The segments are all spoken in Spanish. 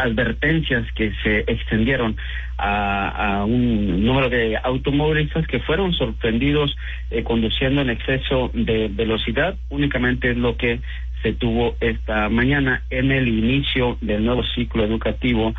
advertencias que se extendieron a un número de automovilistas que fueron sorprendidos conduciendo en exceso de velocidad. Únicamente es lo que se tuvo esta mañana en el inicio del nuevo ciclo educativo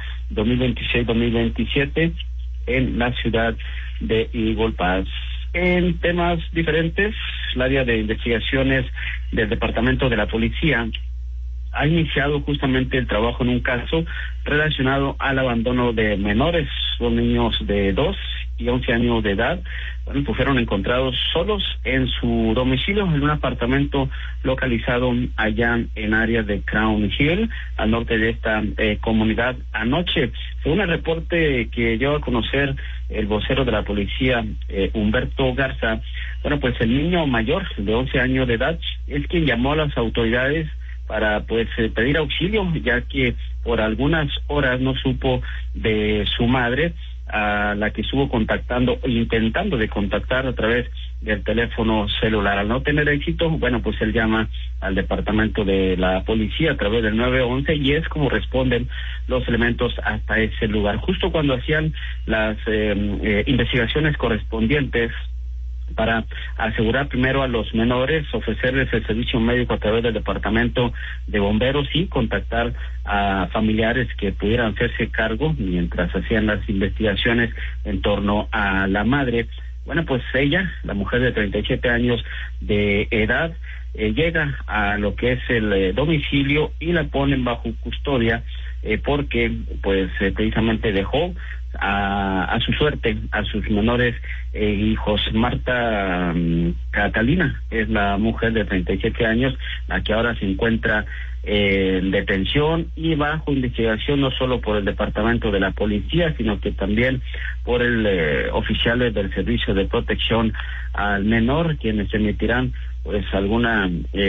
2026-2027 en la ciudad de Eagle Pass. En temas diferentes, el área de investigaciones del Departamento de la Policía ha iniciado justamente el trabajo en un caso relacionado al abandono de menores, dos niños de 2 y 11 años de edad. Bueno, pues fueron encontrados solos en su domicilio, en un apartamento localizado allá en área de Crown Hill, al norte de esta comunidad anoche. Según el reporte que dio a conocer el vocero de la policía, Humberto Garza, bueno, pues el niño mayor de 11 años de edad es quien llamó a las autoridades para pedir auxilio, ya que por algunas horas no supo de su madre, a la que estuvo intentando de contactar a través del teléfono celular. Al no tener éxito, bueno, pues él llama al departamento de la policía a través del 911 y es como responden los elementos hasta ese lugar. Justo cuando hacían las investigaciones correspondientes para asegurar primero a los menores, ofrecerles el servicio médico a través del departamento de bomberos y contactar a familiares que pudieran hacerse cargo mientras hacían las investigaciones en torno a la madre. Bueno, pues ella, la mujer de 37 años de edad, llega a lo que es el domicilio y la ponen bajo custodia porque pues precisamente dejó a su suerte a sus menores hijos. Marta Catalina es la mujer de 37 años, la que ahora se encuentra en detención y bajo investigación no solo por el departamento de la policía, sino que también por el oficiales del servicio de protección al menor, quienes emitirán pues alguna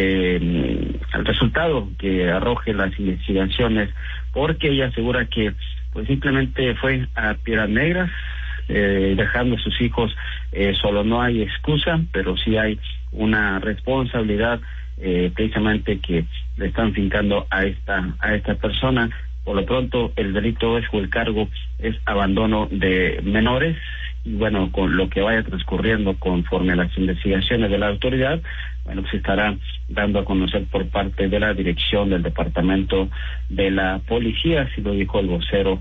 el resultado que arroje las investigaciones, porque ella asegura que pues simplemente fue a piedras negras, dejando a sus hijos solo. No hay excusa, pero sí hay una responsabilidad precisamente que le están fincando a esta persona. Por lo pronto el delito o el cargo es abandono de menores, y bueno, con lo que vaya transcurriendo conforme a las investigaciones de la autoridad, bueno, se estará dando a conocer por parte de la dirección del departamento de la policía, así lo dijo el vocero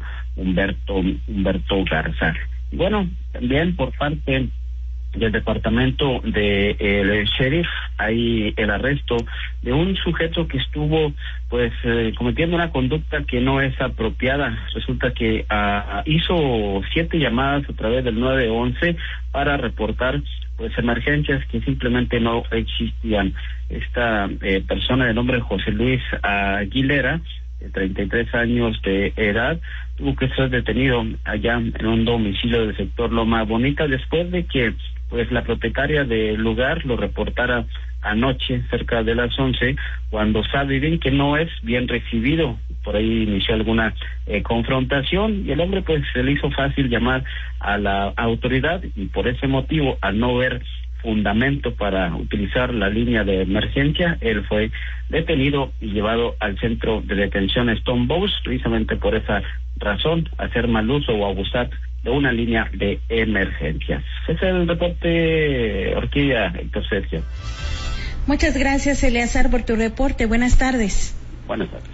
Humberto Garza. Y bueno, también por parte del departamento del sheriff hay el arresto de un sujeto que estuvo pues cometiendo una conducta que no es apropiada. Resulta que hizo 7 llamadas a través del 911 para reportar pues emergencias que simplemente no existían. Esta persona de nombre José Luis Aguilera, de 33 años de edad, tuvo que ser detenido allá en un domicilio del sector Loma Bonita después de que pues la propietaria del lugar lo reportara anoche cerca de las 11, cuando sabe bien que no es bien recibido. Por ahí inició alguna confrontación y el hombre pues se le hizo fácil llamar a la autoridad, y por ese motivo, al no ver fundamento para utilizar la línea de emergencia, él fue detenido y llevado al centro de detención Stone Bows, precisamente por esa razón, hacer mal uso o abusar de una línea de emergencias. Ese es el reporte, Orquídea, Héctor Sergio. Muchas gracias, Eleazar, por tu reporte. Buenas tardes. Buenas tardes.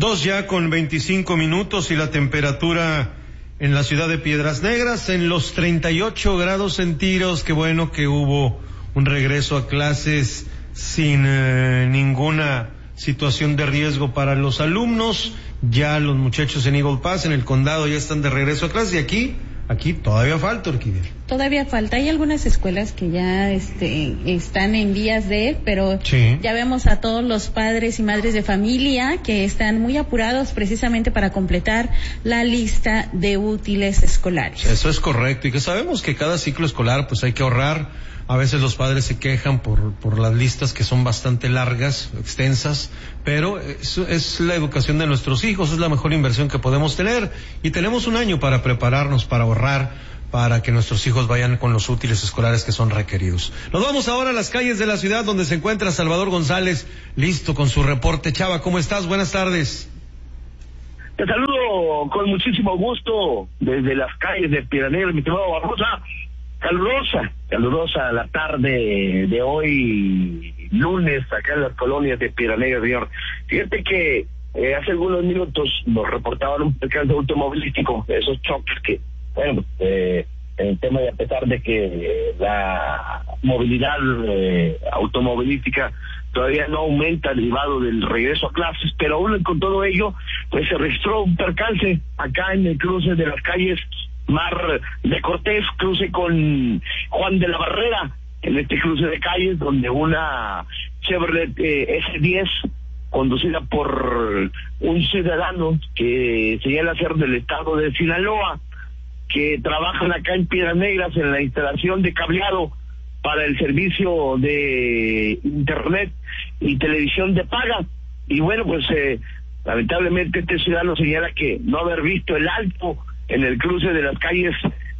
2:25 y la temperatura en la ciudad de Piedras Negras en los 38 grados centígrados. Qué bueno que hubo un regreso a clases sin ninguna situación de riesgo para los alumnos. Ya los muchachos en Eagle Pass, en el condado, ya están de regreso a clases, y aquí todavía falta, Orquídea. Todavía falta. Hay algunas escuelas que ya están en vías de, pero sí, ya vemos a todos los padres y madres de familia que están muy apurados precisamente para completar la lista de útiles escolares. Eso es correcto, y que sabemos que cada ciclo escolar pues hay que ahorrar. A veces los padres se quejan por las listas que son bastante largas, extensas, pero es la educación de nuestros hijos, es la mejor inversión que podemos tener, y tenemos un año para prepararnos, para ahorrar, para que nuestros hijos vayan con los útiles escolares que son requeridos. Nos vamos ahora a las calles de la ciudad, donde se encuentra Salvador González, listo con su reporte. Chava, ¿cómo estás? Buenas tardes. Te saludo con muchísimo gusto desde las calles de Piedra Negra, mi estimado Barbosa. Calurosa la tarde de hoy, lunes, acá en las colonias de Piedra Negra, señor. Fíjate que hace algunos minutos nos reportaban un percance automovilístico, esos choques que, bueno, el tema de, a pesar de que la movilidad automovilística todavía no aumenta derivado del regreso a clases, pero aún con todo ello, pues se registró un percance acá en el cruce de las calles Mar de Cortés, cruce con Juan de la Barrera, en este cruce de calles donde una Chevrolet S10 conducida por un ciudadano que señala ser del estado de Sinaloa, que trabajan acá en Piedras Negras en la instalación de cableado para el servicio de internet y televisión de paga. Y bueno, pues lamentablemente este ciudadano señala que no haber visto el alto en el cruce de las calles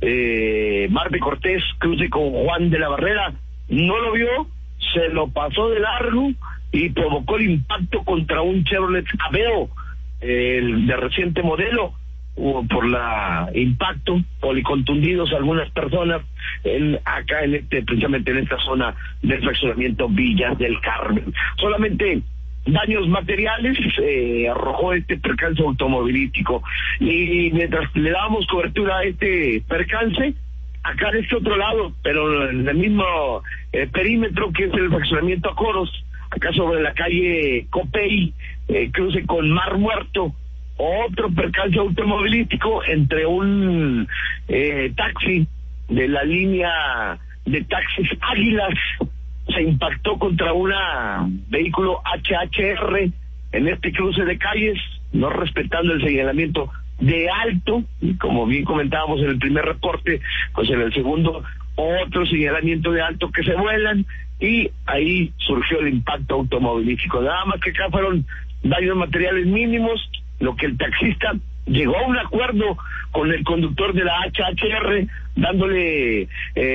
Mar de Cortés, cruce con Juan de la Barrera, no lo vio, se lo pasó de largo y provocó el impacto contra un Chevrolet Aveo de reciente modelo. Por la impacto, policontundidos algunas personas acá en precisamente en esta zona del fraccionamiento Villas del Carmen. Solamente daños materiales arrojó este percance automovilístico, y mientras le dábamos cobertura a este percance, acá de este otro lado, pero en el mismo perímetro que es el fraccionamiento Acoros, acá sobre la calle Copey, cruce con Mar Muerto, otro percance automovilístico entre un taxi de la línea de taxis Águilas, se impactó contra un vehículo HHR en este cruce de calles, no respetando el señalamiento de alto, y como bien comentábamos en el primer reporte, pues en el segundo otro señalamiento de alto que se vuelan, y ahí surgió el impacto automovilístico. Nada más que acá fueron daños materiales mínimos, lo que el taxista llegó a un acuerdo con el conductor de la HHR, dándole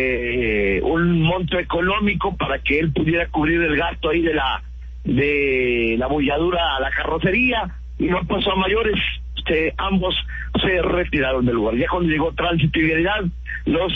un monto económico para que él pudiera cubrir el gasto ahí de la bolladura a la carrocería, y no pasó a mayores. Ambos se retiraron del lugar. Ya cuando llegó Tránsito y Vialidad, los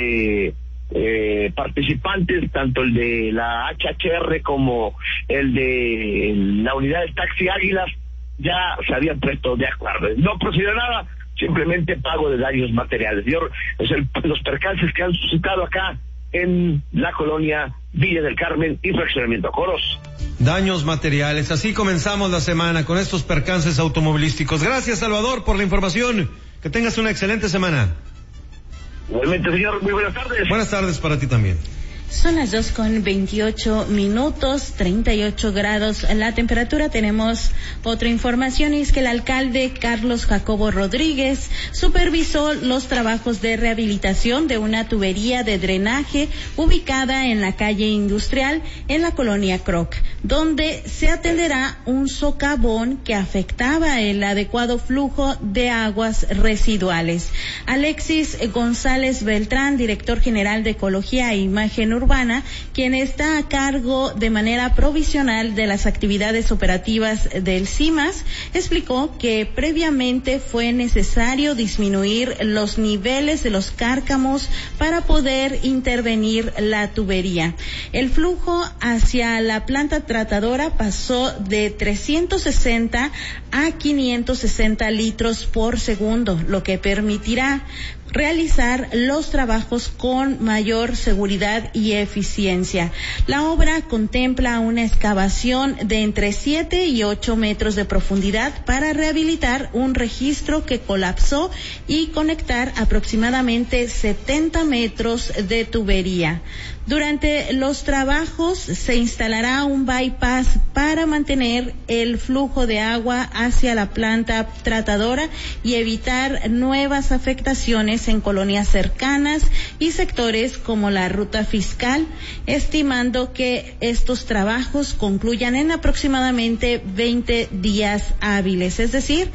participantes, tanto el de la HHR como el de la unidad del taxi Águilas, ya se habían puesto de acuerdo. No procedió nada, simplemente pago de daños materiales. Los percances que han suscitado acá en la colonia Villa del Carmen y fraccionamiento Acoros. Daños materiales. Así comenzamos la semana con estos percances automovilísticos. Gracias, Salvador, por la información. Que tengas una excelente semana. Igualmente, señor, muy buenas tardes. Buenas tardes para ti también. Son las 2:28, 38 grados la temperatura. Tenemos otra información, y es que el alcalde Carlos Jacobo Rodríguez supervisó los trabajos de rehabilitación de una tubería de drenaje ubicada en la calle Industrial en la colonia Croc, donde se atenderá un socavón que afectaba el adecuado flujo de aguas residuales. Alexis González Beltrán, director general de Ecología e Imagen Urbana, quien está a cargo de manera provisional de las actividades operativas del CIMAS, explicó que previamente fue necesario disminuir los niveles de los cárcamos para poder intervenir la tubería. El flujo hacia la planta tratadora pasó de 360 a 560 litros por segundo, lo que permitirá realizar los trabajos con mayor seguridad y eficiencia. La obra contempla una excavación de entre 7 y 8 metros de profundidad para rehabilitar un registro que colapsó y conectar aproximadamente 70 metros de tubería. Durante los trabajos se instalará un bypass para mantener el flujo de agua hacia la planta tratadora y evitar nuevas afectaciones en colonias cercanas y sectores como la Ruta Fiscal, estimando que estos trabajos concluyan en aproximadamente 20 días hábiles, es decir,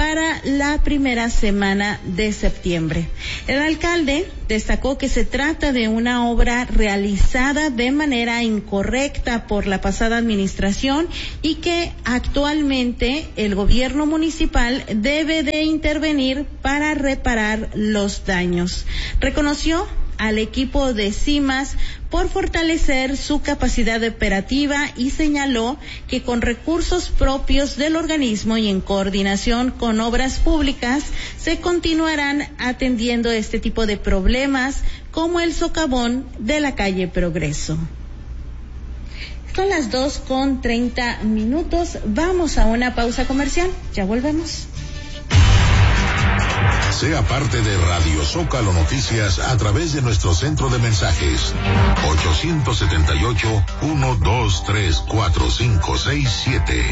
para la primera semana de septiembre. El alcalde destacó que se trata de una obra realizada de manera incorrecta por la pasada administración y que actualmente el gobierno municipal debe de intervenir para reparar los daños. Reconoció al equipo de CIMAS por fortalecer su capacidad operativa y señaló que con recursos propios del organismo y en coordinación con obras públicas se continuarán atendiendo este tipo de problemas como el socavón de la calle Progreso. Son las 2:30. Vamos a una pausa comercial. Ya volvemos. Sea parte de Radio Zócalo Noticias a través de nuestro centro de mensajes 878-123-4567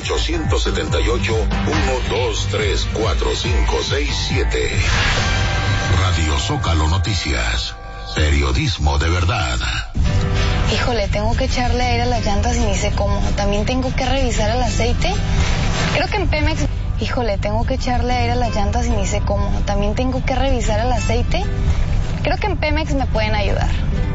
878-123-4567. Radio Zócalo Noticias, periodismo de verdad. Híjole, tengo que echarle aire a las llantas y ni sé cómo. También tengo que revisar el aceite. Creo que en Pemex... Híjole, tengo que echarle aire a las llantas y ni sé cómo. También tengo que revisar el aceite. Creo que en Pemex me pueden ayudar.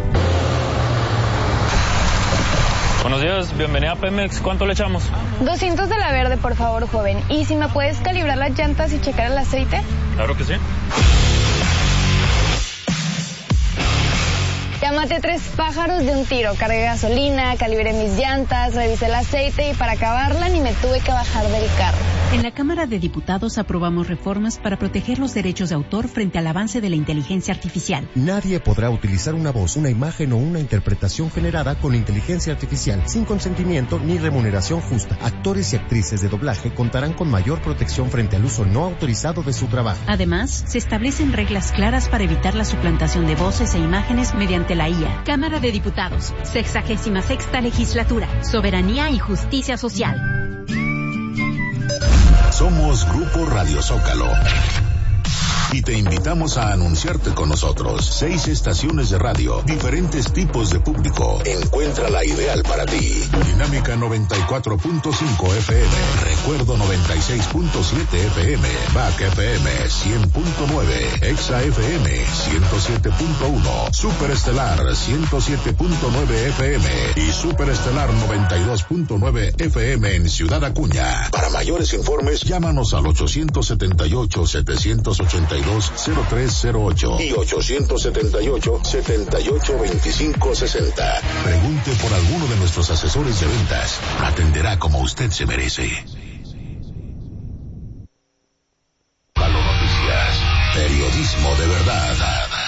Buenos días, bienvenida a Pemex. ¿Cuánto le echamos? 200 de la verde, por favor, joven. ¿Y si me puedes calibrar las llantas y checar el aceite? Claro que sí. Ya maté 3 pájaros de un tiro. Cargué gasolina, calibré mis llantas, revisé el aceite y para acabarla ni me tuve que bajar del carro. En la Cámara de Diputados aprobamos reformas para proteger los derechos de autor frente al avance de la inteligencia artificial. Nadie podrá utilizar una voz, una imagen o una interpretación generada con inteligencia artificial sin consentimiento ni remuneración justa. Actores y actrices de doblaje contarán con mayor protección frente al uso no autorizado de su trabajo. Además, se establecen reglas claras para evitar la suplantación de voces e imágenes mediante la IA. Cámara de Diputados, 66ª Legislatura, Soberanía y Justicia Social. Somos Grupo Radio Zócalo y te invitamos a anunciarte con nosotros. 6 estaciones de radio, diferentes tipos de público. Encuentra la ideal para ti. Dinámica 94.5 FM, Recuerdo 96.7 FM, Back FM 100.9, Exa FM 107.1, Superestelar 107.9 FM y Superestelar 92.9 FM en Ciudad Acuña. Para mayores informes, llámanos al 878-782-0308 y 878-782560. Pregunte por alguno de nuestros asesores de ventas. Atenderá como usted se merece. Zócalo Noticias, periodismo de verdad.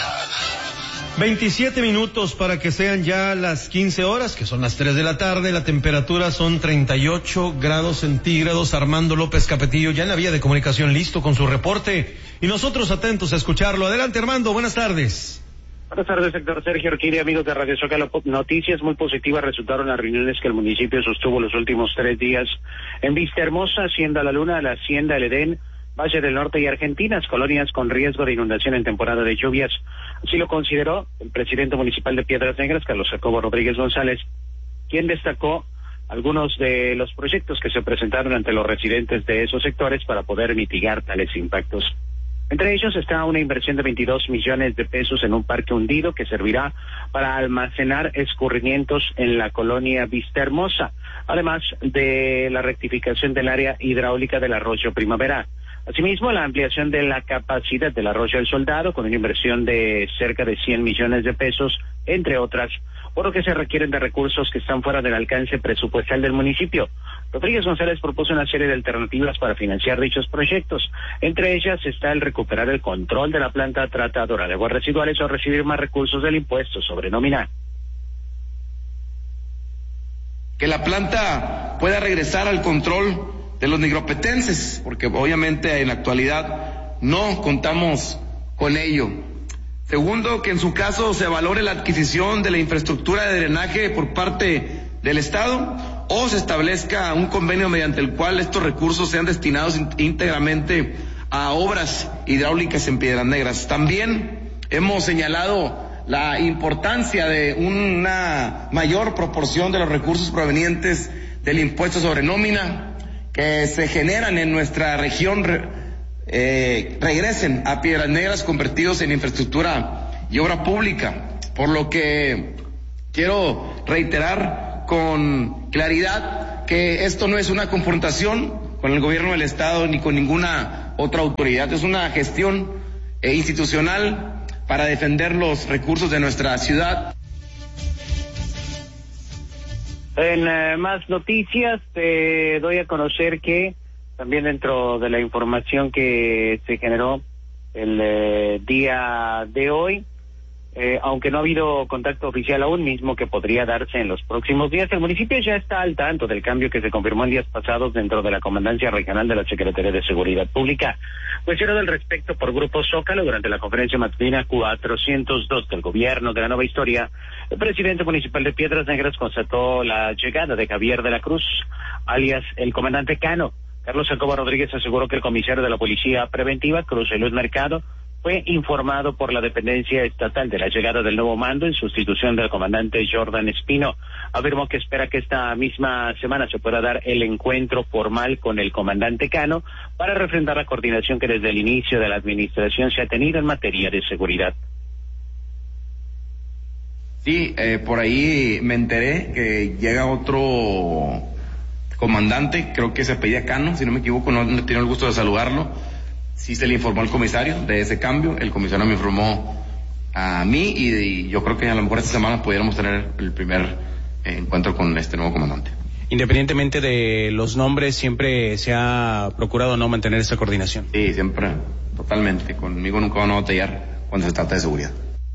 27 minutos para que sean ya las 15 horas, que son las 3 de la tarde. La temperatura son 38 grados centígrados. Armando López Capetillo ya en la vía de comunicación, listo con su reporte. Y nosotros atentos a escucharlo. Adelante, Armando, buenas tardes. Buenas tardes, sector Sergio Orquídea, amigos de Radio Zócalo. Noticias muy positivas resultaron las reuniones que el municipio sostuvo los últimos 3 días en Vistahermosa, Hacienda La Luna, la Hacienda El Edén, Valle del Norte y Argentinas, colonias con riesgo de inundación en temporada de lluvias. Así lo consideró el presidente municipal de Piedras Negras, Carlos Jacobo Rodríguez González, quien destacó algunos de los proyectos que se presentaron ante los residentes de esos sectores para poder mitigar tales impactos. Entre ellos está una inversión de 22 millones de pesos en un parque hundido que servirá para almacenar escurrimientos en la colonia Vistahermosa, además de la rectificación del área hidráulica del arroyo Primavera. Asimismo, la ampliación de la capacidad del arroyo El Soldado con una inversión de cerca de 100 millones de pesos, entre otras, por lo que se requieren de recursos que están fuera del alcance presupuestal del municipio. Rodríguez González propuso una serie de alternativas para financiar dichos proyectos. Entre ellas está el recuperar el control de la planta tratadora de aguas residuales o recibir más recursos del impuesto sobre nómina. Que la planta pueda regresar al control de los nigropetenses, porque obviamente en la actualidad no contamos con ello. Segundo, que en su caso se valore la adquisición de la infraestructura de drenaje por parte del Estado o se establezca un convenio mediante el cual estos recursos sean destinados íntegramente a obras hidráulicas en Piedras Negras. También hemos señalado la importancia de una mayor proporción de los recursos provenientes del impuesto sobre nómina que se generan en nuestra región regresen a Piedras Negras convertidos en infraestructura y obra pública, por lo que quiero reiterar con claridad que esto no es una confrontación con el gobierno del Estado ni con ninguna otra autoridad, es una gestión institucional para defender los recursos de nuestra ciudad. En más noticias, te doy a conocer que también dentro de la información que se generó el día de hoy, aunque no ha habido contacto oficial aún, mismo que podría darse en los próximos días, el municipio ya está al tanto del cambio que se confirmó en días pasados dentro de la Comandancia Regional de la Secretaría de Seguridad Pública. Cuestionado al respecto por Grupo Zócalo durante la conferencia matutina 402 del Gobierno de la Nueva Historia, el presidente municipal de Piedras Negras constató la llegada de Javier de la Cruz, alias el comandante Cano. Carlos Jacobo Rodríguez aseguró que el comisario de la Policía Preventiva, Cruz Luis Mercado, fue informado por la dependencia estatal de la llegada del nuevo mando en sustitución del comandante Jordan Espino. Afirmó que espera que esta misma semana se pueda dar el encuentro formal con el comandante Cano para refrendar la coordinación que desde el inicio de la administración se ha tenido en materia de seguridad. Sí, por ahí me enteré que llega otro comandante, creo que se apellida Cano, si no me equivoco, no he tenido el gusto de saludarlo. Sí se le informó al comisario de ese cambio, el comisario me informó a mí y yo creo que a lo mejor esta semana pudiéramos tener el primer encuentro con este nuevo comandante. Independientemente de los nombres, siempre se ha procurado no mantener esa coordinación. Sí, siempre, totalmente. Conmigo nunca van a batallar cuando se trata de seguridad.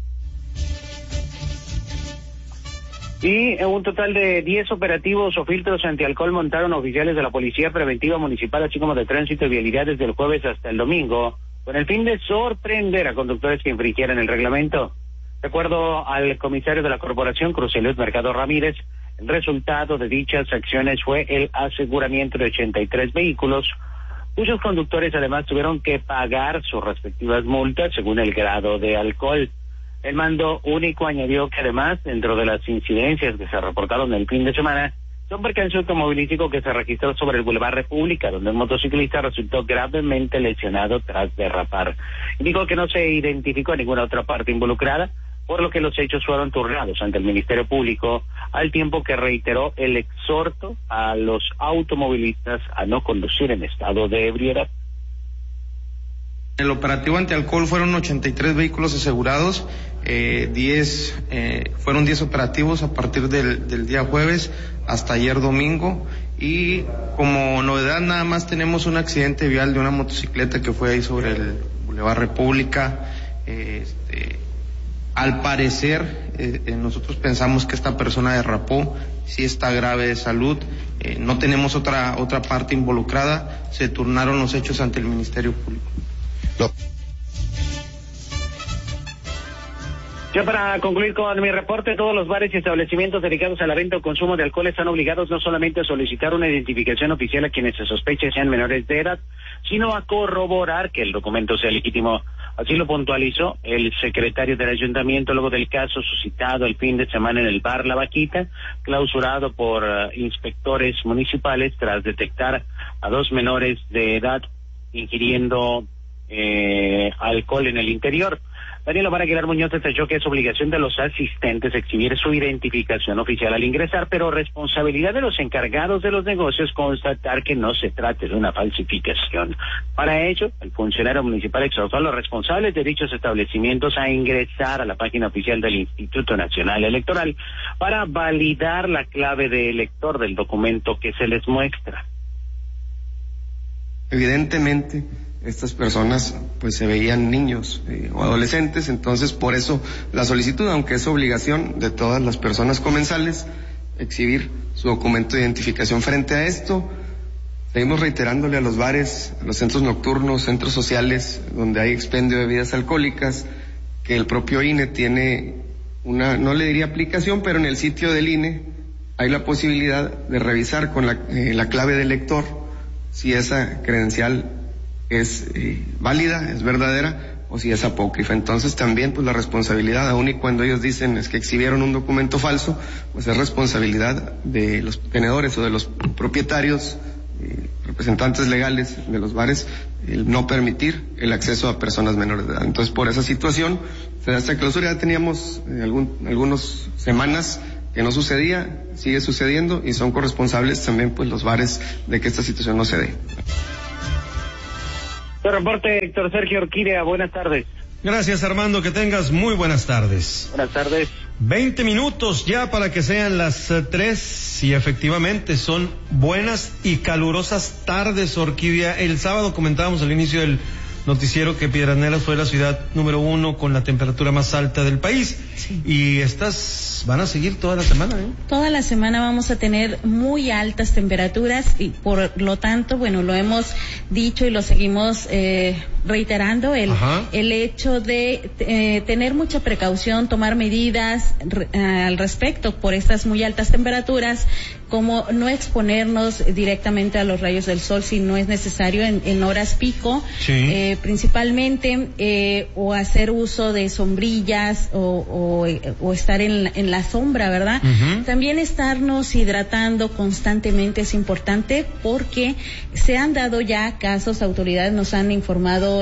Y en un total de 10 operativos o filtros antialcohol montaron oficiales de la Policía Preventiva Municipal, así como de Tránsito y Vialidad desde el jueves hasta el domingo, con el fin de sorprender a conductores que infringieran el reglamento. De acuerdo al comisario de la corporación, Cruz Luis Mercado Ramírez, el resultado de dichas acciones fue el aseguramiento de 83 vehículos, cuyos conductores además tuvieron que pagar sus respectivas multas según el grado de alcohol. El mando único añadió que además, dentro de las incidencias que se reportaron el fin de semana, un percance automovilístico que se registró sobre el Boulevard República, donde un motociclista resultó gravemente lesionado tras derrapar. Indicó que no se identificó ninguna otra parte involucrada, por lo que los hechos fueron turnados ante el Ministerio Público, al tiempo que reiteró el exhorto a los automovilistas a no conducir en estado de ebriedad. En el operativo antialcohol fueron 83 vehículos asegurados, fueron 10 operativos a partir del día jueves hasta ayer domingo, y como novedad nada más tenemos un accidente vial de una motocicleta que fue ahí sobre el Boulevard República. Al parecer nosotros pensamos que esta persona derrapó, sí está grave de salud, no tenemos otra parte involucrada, se turnaron los hechos ante el Ministerio Público. Ya para concluir con mi reporte, todos los bares y establecimientos dedicados a la venta o consumo de alcohol están obligados no solamente a solicitar una identificación oficial a quienes se sospeche sean menores de edad, sino a corroborar que el documento sea legítimo. Así lo puntualizó el secretario del ayuntamiento luego del caso suscitado el fin de semana en el bar La Vaquita, clausurado por inspectores municipales tras detectar a 2 menores de edad ingiriendo alcohol en el interior. Daniel Omar Aguilar Muñoz detalló que es obligación de los asistentes exhibir su identificación oficial al ingresar, pero responsabilidad de los encargados de los negocios constatar que no se trate de una falsificación. Para ello, el funcionario municipal exhortó a los responsables de dichos establecimientos a ingresar a la página oficial del Instituto Nacional Electoral para validar la clave de elector del documento que se les muestra. Evidentemente, estas personas pues se veían niños o adolescentes, entonces por eso la solicitud, aunque es obligación de todas las personas comensales exhibir su documento de identificación. Frente a esto, seguimos reiterándole a los bares, a los centros nocturnos, centros sociales donde hay expendio de bebidas alcohólicas, que el propio INE tiene una, no le diría aplicación, pero en el sitio del INE hay la posibilidad de revisar con la clave del lector si esa credencial es válida, es verdadera, o si es apócrifa. Entonces también pues la responsabilidad, aun y cuando ellos dicen es que exhibieron un documento falso, pues es responsabilidad de los tenedores o de los propietarios, representantes legales de los bares el no permitir el acceso a personas menores de edad. Entonces, por esa situación se da esta clausura. Ya teníamos algunas semanas que no sucedía, sigue sucediendo y son corresponsables también pues los bares de que esta situación no se dé. Tu reporte, Héctor Sergio Orquídea, buenas tardes. Gracias, Armando, que tengas muy buenas tardes. Buenas tardes. 20 minutos ya para que sean las 3 y efectivamente son buenas y calurosas tardes, Orquídea. El sábado comentábamos al inicio del noticiero que Piedras Negras fue la ciudad número 1 con la temperatura más alta del país. Sí. Y estas van a seguir toda la semana, ¿eh? Toda la semana vamos a tener muy altas temperaturas y por lo tanto, bueno, lo hemos dicho y lo seguimos reiterando, el hecho de tener mucha precaución, tomar medidas al respecto por estas muy altas temperaturas, como no exponernos directamente a los rayos del sol si no es necesario en horas pico, sí. Principalmente, o hacer uso de sombrillas o estar en la sombra, ¿verdad? Uh-huh. También estarnos hidratando constantemente es importante porque se han dado ya casos, autoridades nos han informado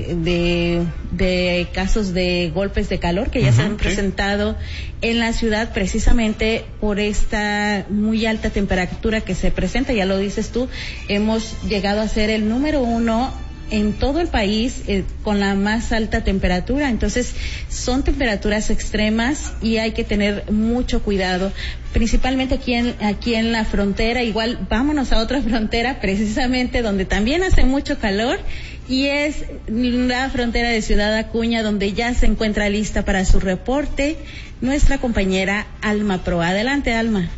de casos de golpes de calor que ya se han presentado en la ciudad precisamente por esta muy alta temperatura que se presenta. Ya lo dices tú, hemos llegado a ser el número 1 en todo el país con la más alta temperatura. Entonces son temperaturas extremas y hay que tener mucho cuidado, principalmente aquí en la frontera. Igual vámonos a otra frontera precisamente donde también hace mucho calor, y es la frontera de Ciudad Acuña, donde ya se encuentra lista para su reporte nuestra compañera Alma Pro. Adelante, Alma.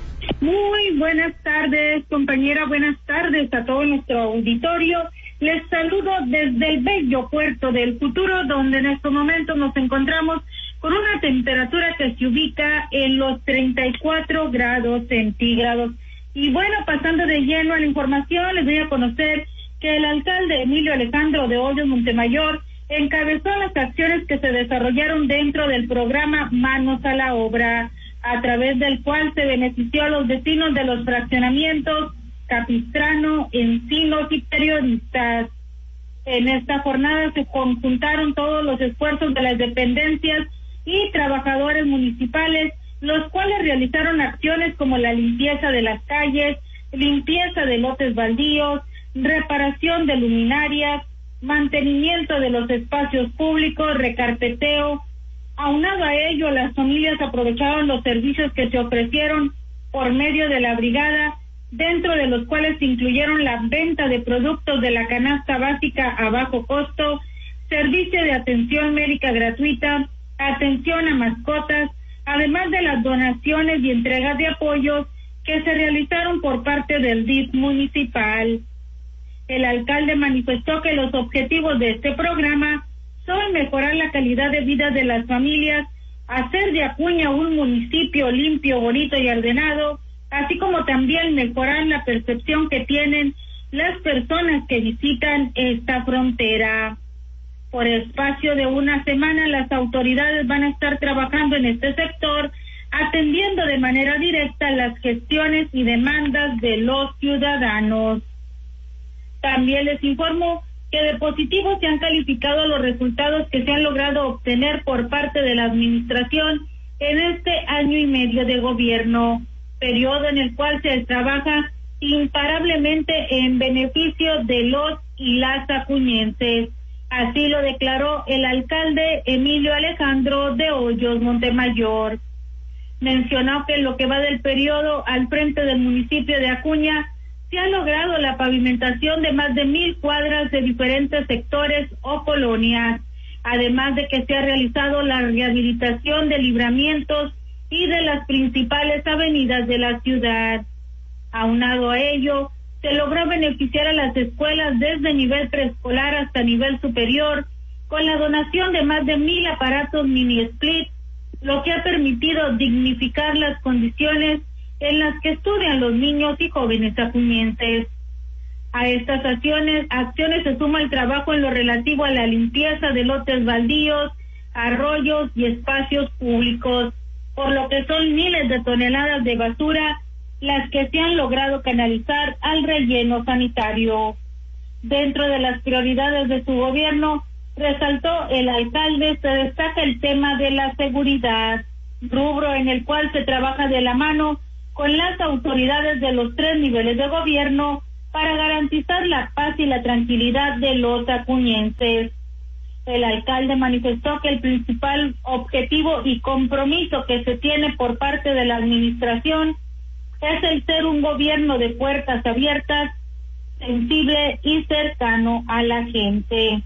Muy buenas tardes, compañera, buenas tardes a todo nuestro auditorio. Les saludo desde el bello puerto del Futuro, donde en estos momentos nos encontramos con una temperatura que se ubica en los 34 grados centígrados. Y bueno, pasando de lleno a la información, les voy a conocer que el alcalde Emilio Alejandro de Hoyos Montemayor encabezó las acciones que se desarrollaron dentro del programa Manos a la Obra, a través del cual se benefició a los vecinos de los fraccionamientos Capistrano, Encinos y Periodistas. En esta jornada se conjuntaron todos los esfuerzos de las dependencias y trabajadores municipales, los cuales realizaron acciones como la limpieza de las calles, limpieza de lotes baldíos, reparación de luminarias, mantenimiento de los espacios públicos, recarpeteo. Aunado a ello, las familias aprovecharon los servicios que se ofrecieron por medio de la brigada, dentro de los cuales se incluyeron la venta de productos de la canasta básica a bajo costo, servicio de atención médica gratuita, atención a mascotas, además de las donaciones y entregas de apoyos que se realizaron por parte del DIF municipal. El alcalde manifestó que los objetivos de este programa son mejorar la calidad de vida de las familias, hacer de Acuña un municipio limpio, bonito y ordenado, así como también mejorar la percepción que tienen las personas que visitan esta frontera. Por espacio de una semana, las autoridades van a estar trabajando en este sector, atendiendo de manera directa las gestiones y demandas de los ciudadanos. También les informo que de positivo se han calificado los resultados que se han logrado obtener por parte de la administración en este año y medio de gobierno, periodo en el cual se trabaja imparablemente en beneficio de los y las acuñenses. Así lo declaró el alcalde Emilio Alejandro de Hoyos Montemayor. Mencionó que en lo que va del periodo al frente del municipio de Acuña se ha logrado la pavimentación de más de 1,000 cuadras de diferentes sectores o colonias, además de que se ha realizado la rehabilitación de libramientos y de las principales avenidas de la ciudad. Aunado a ello, se logró beneficiar a las escuelas desde nivel preescolar hasta nivel superior con la donación de más de 1,000 aparatos mini split, lo que ha permitido dignificar las condiciones en las que estudian los niños y jóvenes acuñenses. A estas acciones se suma el trabajo en lo relativo a la limpieza de lotes baldíos, arroyos y espacios públicos, por lo que son miles de toneladas de basura las que se han logrado canalizar al relleno sanitario. Dentro de las prioridades de su gobierno, resaltó el alcalde, se destaca el tema de la seguridad, rubro en el cual se trabaja de la mano con las autoridades de los 3 niveles de gobierno para garantizar la paz y la tranquilidad de los acuñenses. El alcalde manifestó que el principal objetivo y compromiso que se tiene por parte de la administración es el ser un gobierno de puertas abiertas, sensible y cercano a la gente.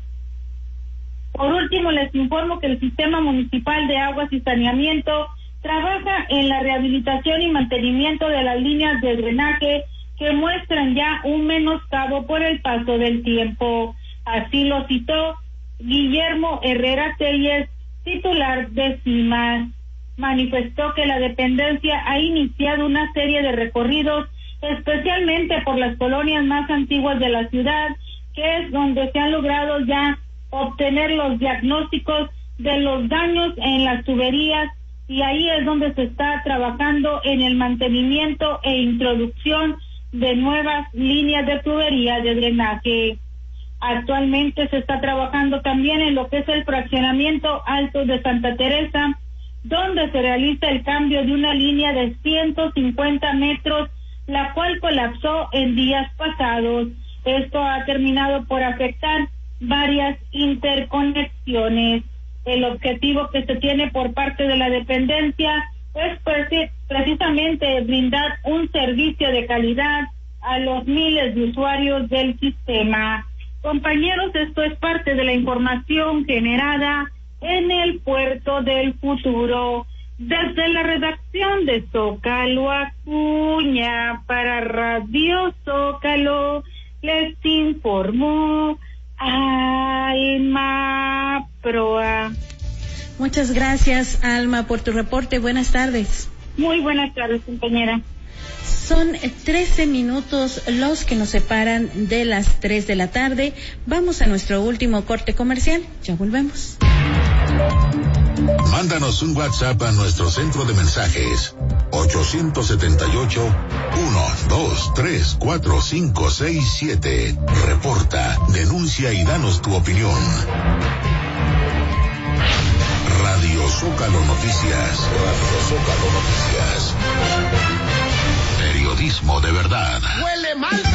Por último, les informo que el Sistema Municipal de Aguas y Saneamiento trabaja en la rehabilitación y mantenimiento de las líneas de drenaje que muestran ya un menoscabo por el paso del tiempo. Así lo citó Guillermo Herrera Telles, titular de CIMAS. Manifestó que la dependencia ha iniciado una serie de recorridos, especialmente por las colonias más antiguas de la ciudad, que es donde se han logrado ya obtener los diagnósticos de los daños en las tuberías, y ahí es donde se está trabajando en el mantenimiento e introducción de nuevas líneas de tubería de drenaje. Actualmente se está trabajando también en lo que es el fraccionamiento Altos de Santa Teresa, donde se realiza el cambio de una línea de 150 metros, la cual colapsó en días pasados. Esto ha terminado por afectar varias interconexiones. El objetivo que se tiene por parte de la dependencia es precisamente brindar un servicio de calidad a los miles de usuarios del sistema. Compañeros, esto es parte de la información generada en el Puerto del Futuro. Desde la redacción de Zócalo Acuña para Radio Zócalo, les informó Alma Proa. Muchas gracias, Alma, por tu reporte. Buenas tardes. Muy buenas tardes, compañera. Son 13 minutos los que nos separan de las 3 de la tarde. Vamos a nuestro último corte comercial. Ya volvemos. Mándanos un WhatsApp a nuestro centro de mensajes 878-123-4567. Reporta, denuncia y danos tu opinión. Radio Zócalo Noticias. Radio Zócalo Noticias. Periodismo de verdad. Huele mal.